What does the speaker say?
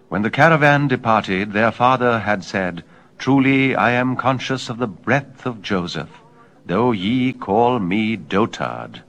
When the caravan departed, their father had said, Truly I am conscious of the breath of Joseph, though ye call me dotard.